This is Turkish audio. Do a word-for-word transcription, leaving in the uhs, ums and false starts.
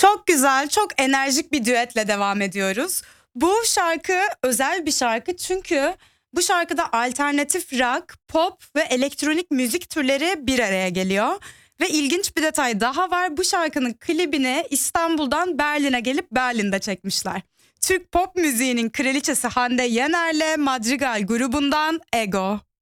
Çok güzel, çok enerjik bir düetle devam ediyoruz. Bu şarkı özel bir şarkı çünkü bu şarkıda alternatif rock, pop ve elektronik müzik türleri bir araya geliyor. Ve ilginç bir detay daha var. Bu şarkının klibini İstanbul'dan Berlin'e gelip Berlin'de çekmişler. Türk pop müziğinin kraliçesi Hande Yener'le Madrigal grubundan Ego.